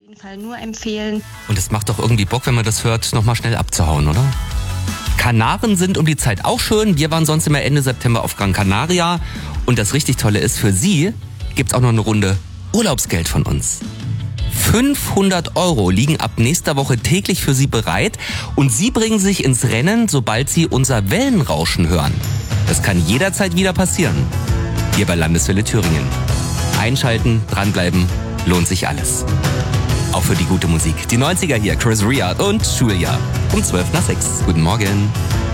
jeden Fall nur empfehlen. Und es macht doch irgendwie Bock, wenn man das hört, nochmal schnell abzuhauen, oder? Kanaren sind um die Zeit auch schön. Wir waren sonst immer Ende September auf Gran Canaria. Und das richtig Tolle ist, für Sie gibt's auch noch eine Runde Urlaubsgeld von uns. 500 € liegen ab nächster Woche täglich für Sie bereit. Und Sie bringen sich ins Rennen, sobald Sie unser Wellenrauschen hören. Das kann jederzeit wieder passieren. Hier bei Landeswelle Thüringen. Einschalten, dranbleiben, lohnt sich alles. Auch für die gute Musik. Die 90er hier, Chris Rea und Julia. Um 5:55. Guten Morgen.